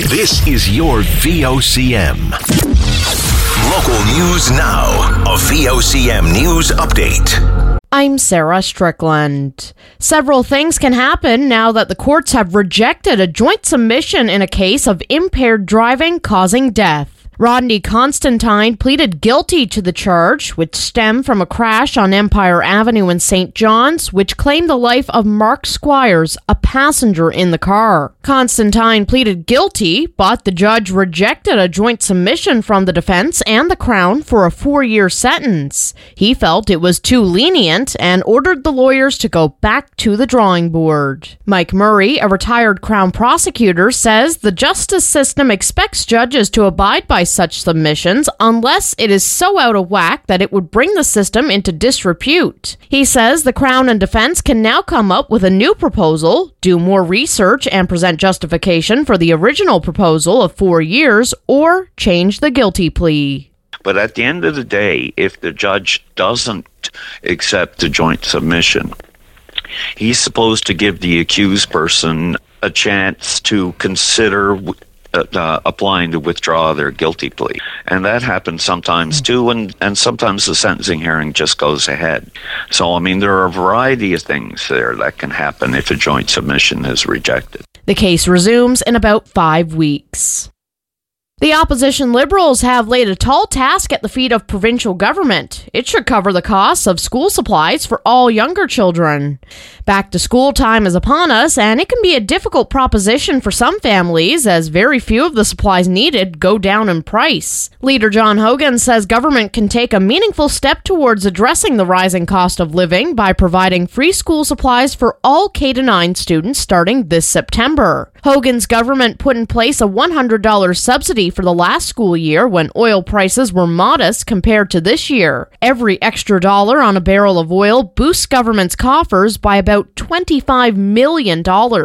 This is your VOCM. Local news now. A VOCM news update. I'm Sarah Strickland. Several things can happen now that the courts have rejected a joint submission in a case of impaired driving causing death. Rodney Constantine pleaded guilty to the charge, which stemmed from a crash on Empire Avenue in St. John's, which claimed the life of Mark Squires, a passenger in the car. Constantine pleaded guilty, but the judge rejected a joint submission from the defense and the Crown for a 4-year sentence. He felt it was too lenient and ordered the lawyers to go back to the drawing board. Mike Murray, a retired Crown prosecutor, says the justice system expects judges to abide by such submissions unless it is so out of whack that it would bring the system into disrepute. He says the Crown and defense can now come up with a new proposal, do more research and present justification for the original proposal of 4 years, or change the guilty plea. But at the end of the day, if the judge doesn't accept the joint submission, he's supposed to give the accused person a chance to consider applying to withdraw their guilty plea. And that happens sometimes too, and sometimes the sentencing hearing just goes ahead. So, I mean, there are a variety of things there that can happen if a joint submission is rejected. The case resumes in about 5 weeks. The opposition Liberals have laid a tall task at the feet of provincial government. It should cover the costs of school supplies for all younger children. Back to school time is upon us, and it can be a difficult proposition for some families, as very few of the supplies needed go down in price. Leader John Hogan says government can take a meaningful step towards addressing the rising cost of living by providing free school supplies for all K-9 students starting this September. Hogan's government put in place a $100 subsidy for the last school year when oil prices were modest compared to this year. Every extra dollar on a barrel of oil boosts government's coffers by about $25 million.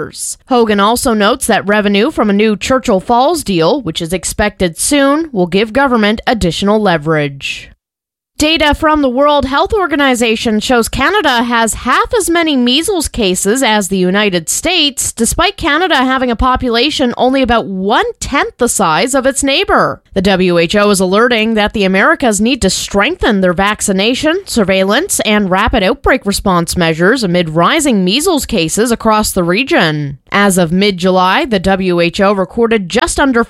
Hogan also notes that revenue from a new Churchill Falls deal, which is expected soon, will give government additional leverage. Data from the World Health Organization shows Canada has half as many measles cases as the United States, despite Canada having a population only about 1/10 the size of its neighbor. The WHO is alerting that the Americas need to strengthen their vaccination, surveillance, and rapid outbreak response measures amid rising measles cases across the region. As of mid-July, the WHO recorded just under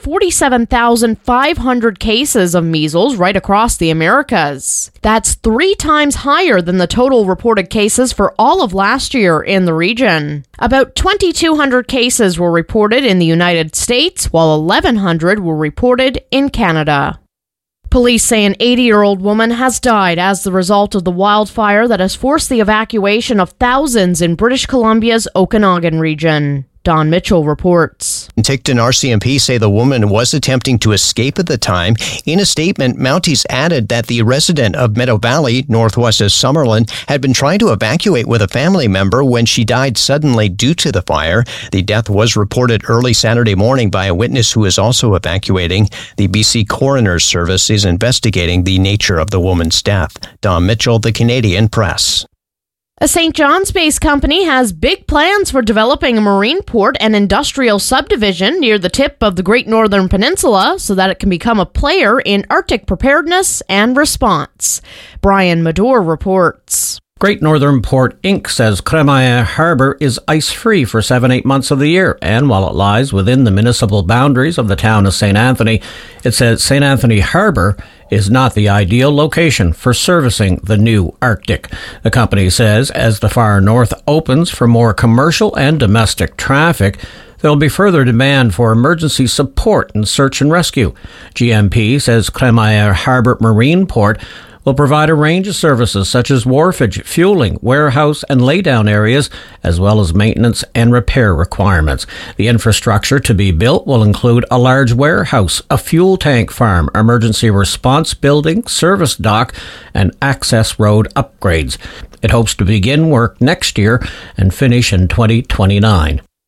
47,500 cases of measles right across the Americas. That's 3 times higher than the total reported cases for all of last year in the region. About 2,200 cases were reported in the United States, while 1,100 were reported in Canada. Police say an 80-year-old woman has died as the result of the wildfire that has forced the evacuation of thousands in British Columbia's Okanagan region. Don Mitchell reports. Ticton RCMP say the woman was attempting to escape at the time. In a statement, Mounties added that the resident of Meadow Valley, northwest of Summerlin, had been trying to evacuate with a family member when she died suddenly due to the fire. The death was reported early Saturday morning by a witness who is also evacuating. The BC Coroner's Service is investigating the nature of the woman's death. Don Mitchell, The Canadian Press. A St. John's-based company has big plans for developing a marine port and industrial subdivision near the tip of the Great Northern Peninsula so that it can become a player in Arctic preparedness and response. Brian Madore reports. Great Northern Port Inc. says Crémaillière Harbour is ice-free for 7-8 months of the year, and while it lies within the municipal boundaries of the town of St. Anthony, it says St. Anthony Harbour is not the ideal location for servicing the new Arctic. The company says as the far north opens for more commercial and domestic traffic, there will be further demand for emergency support and search and rescue. GMP says Crémaillière Harbour Marine Port will provide a range of services such as wharfage, fueling, warehouse and laydown areas, as well as maintenance and repair requirements. The infrastructure to be built will include a large warehouse, a fuel tank farm, emergency response building, service dock, and access road upgrades. It hopes to begin work next year and finish in 2029.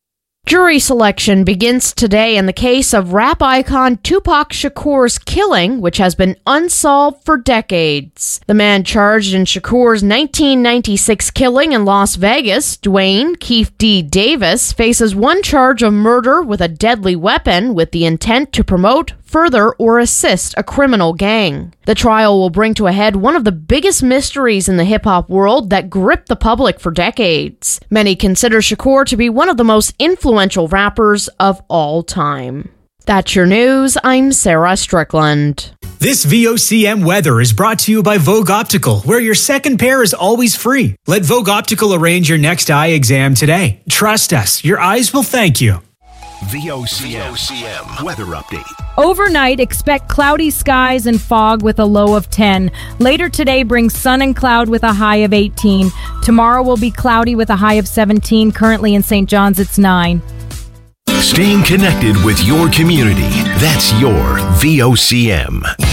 Jury selection begins today in the case of rap icon Tupac Shakur's killing, which has been unsolved for decades. The man charged in Shakur's 1996 killing in Las Vegas, Dwayne Keefe D. Davis, faces one charge of murder with a deadly weapon with the intent to promote, further, or assist a criminal gang. The trial will bring to a head one of the biggest mysteries in the hip-hop world that gripped the public for decades. Many consider Shakur to be one of the most influential rappers of all time. That's your news. I'm Sarah Strickland. This VOCM weather is brought to you by Vogue Optical, where your second pair is always free. Let Vogue Optical arrange your next eye exam today. Trust us, your eyes will thank you. VOCM weather update. Overnight, expect cloudy skies and fog with a low of 10. Later today brings sun and cloud with a high of 18. Tomorrow will be cloudy with a high of 17. Currently in St. John's, it's 9. Staying connected with your community. That's your VOCM.